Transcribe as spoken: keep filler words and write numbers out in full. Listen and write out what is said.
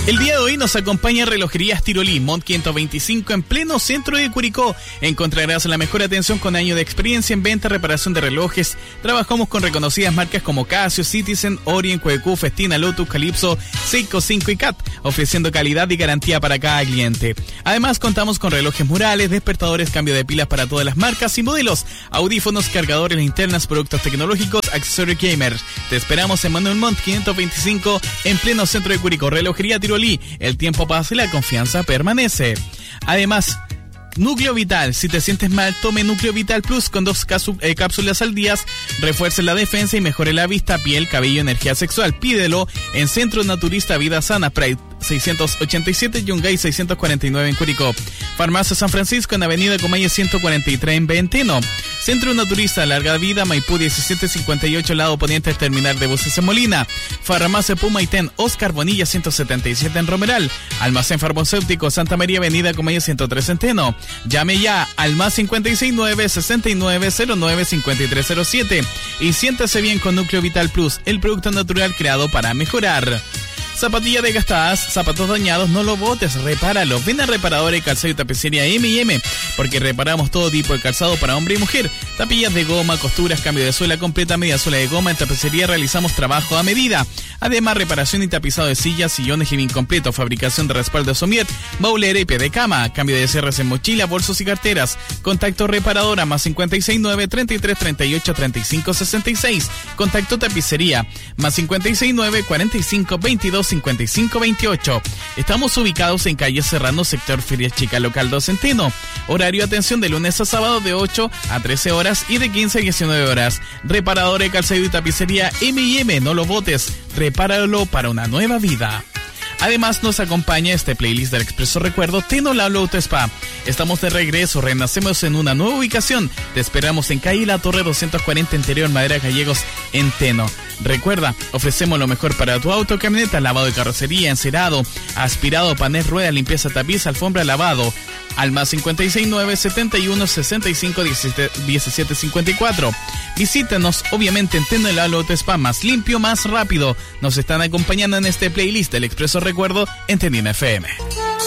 El día de hoy nos acompaña Relojerías Tirolí, Mont quinientos veinticinco en pleno centro de Curicó. Encontrarás la mejor atención con años de experiencia en venta y reparación de relojes. Trabajamos con reconocidas marcas como Casio, Citizen, Orient, Cuecu, Festina, Lotus, Calypso, Seiko cinco y Cat, ofreciendo calidad y garantía para cada cliente. Además, contamos con relojes murales, despertadores, cambio de pilas para todas las marcas y modelos, audífonos, cargadores, linternas, productos tecnológicos, accesorios gamer. Te esperamos en Manuel Mont quinientos veinticinco en pleno centro de Curicó. Relojería Tirolí. El tiempo pasa y la confianza permanece. Además, Núcleo Vital. Si te sientes mal, tome Núcleo Vital Plus con dos casu- eh, cápsulas al día. Refuerce la defensa y mejore la vista, piel, cabello, energía sexual. Pídelo en Centro Naturista Vida Sana, Pride seiscientos ochenta y siete, Yungay seiscientos cuarenta y nueve en Curicó. Farmacia San Francisco en Avenida Comayes ciento cuarenta y tres en Venteno. Centro Naturista Larga Vida, Maipú diecisiete cincuenta y ocho, lado poniente del terminal de buses en Molina. Farmacia Pumaitén, Oscar Bonilla ciento setenta y siete en Romeral. Almacén Farmacéutico Santa María, Avenida Comayes ciento tres en Teno. Llame ya al más cincuenta y seis nueve, sesenta y nueve, cero nueve, cincuenta y tres cero siete y siéntase bien con Núcleo Vital Plus, el producto natural creado para mejorar. Zapatillas desgastadas, zapatos dañados, no lo botes, repáralo. Ven a Reparadora y Calzado y Tapicería eme y eme, porque reparamos todo tipo de calzado para hombre y mujer. Tapillas de goma, costuras, cambio de suela completa, media suela de goma. En tapicería realizamos trabajo a medida. Además, reparación y tapizado de sillas, sillones y bien completo. Fabricación de respaldo de somier, baulera y pie de cama. Cambio de cierres en mochila, bolsos y carteras. Contacto Reparadora más cincuenta y seis nueve, treinta y tres, treinta y ocho, treinta y cinco, sesenta y seis. Contacto Tapicería más cincuenta y seis nueve, cuarenta y cinco, veintidós, cincuenta y cinco, veintiocho. Estamos ubicados en calle Serrano, sector Feria Chica, local dos Centeno. Horario atención de lunes a sábado de ocho a trece horas y de quince a diecinueve horas. Reparadora de calzado y tapicería eme y eme, no lo botes, repáralo para una nueva vida. Además, nos acompaña este playlist del Expreso Recuerdo Teno Lalo Auto Spa. Estamos de regreso, renacemos en una nueva ubicación. Te esperamos en calle La Torre doscientos cuarenta, interior Madera Gallegos, en Teno. Recuerda, ofrecemos lo mejor para tu auto, camioneta, lavado de carrocería, encerado, aspirado, panel, rueda, limpieza, tapiz, alfombra, lavado. Al más cincuenta y seis nueve, setenta y uno, sesenta y cinco, diecisiete cincuenta y cuatro. Visítanos, obviamente, en Teno Lalo Auto Spa, más limpio, más rápido. Nos están acompañando en este playlist del Expreso Recuerdo en Tenina F M.